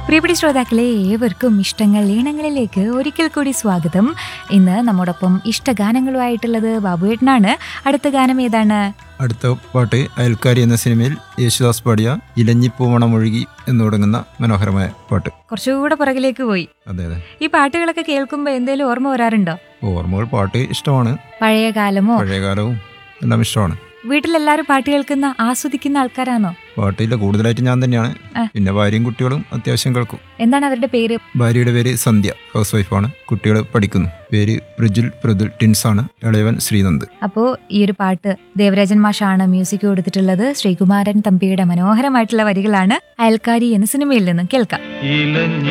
പ്രിയപ്പെട്ട ശ്രോതാക്കളെ, ഏവർക്കും ഇഷ്ടങ്ങൾ ഈണങ്ങളിലേക്ക് ഒരിക്കൽ കൂടി സ്വാഗതം. ഇന്ന് നമ്മോടൊപ്പം ഇഷ്ടഗാനങ്ങളുമായിട്ടുള്ളത് ബാബുവേട്ടനാണ്. അടുത്ത ഗാനം ഏതാണ്? അടുത്ത പാട്ട് അയൽക്കാരി എന്ന സിനിമയിൽ യേശുദാസ് പാടിയ ഇലഞ്ഞിപ്പൂമണമൊഴുകി എന്ന് തുടങ്ങുന്ന മനോഹരമായ പാട്ട്. കുറച്ചുകൂടെ പുറകിലേക്ക് പോയി. അതെ അതെ. ഈ പാട്ടുകളൊക്കെ കേൾക്കുമ്പോൾ എന്തെങ്കിലും ഓർമ്മ വരാറുണ്ടോ? ഓർമ്മകൾ, പാട്ട് ഇഷ്ടമാണ്. പഴയ കാലമോ? പഴയകാലവും എല്ലാം ഇഷ്ടമാണ്. വീട്ടിലെല്ലാരും പാട്ട് കേൾക്കുന്ന ആസ്വദിക്കുന്ന ആൾക്കാരാണോ? പാട്ടില്ല, കൂടുതലായിട്ട് ഞാൻ തന്നെയാണ്. പിന്നെ ഭാര്യയും കുട്ടികളും അത്യാവശ്യം കേൾക്കും. എന്താണ് അവരുടെ പേര്? ഭാര്യയുടെ പേര് സന്ധ്യ, ഹൗസ് വൈഫാണ്. കുട്ടികൾ പഠിക്കുന്നു. പേര് പ്രജുൽ പ്രതുൽ, ടിൻസാണ്. ഇളയവൻ ശ്രീനന്ദ്. അപ്പോ ഈ ഒരു പാട്ട് ദേവരാജൻ മാഷാണ് മ്യൂസിക് കൊടുത്തിട്ടുള്ളത്. ശ്രീകുമാരൻ തമ്പിയുടെ മനോഹരമായിട്ടുള്ള വരികളാണ്. അയൽക്കാരി എന്ന സിനിമയിൽ നിന്നും കേൾക്കാം.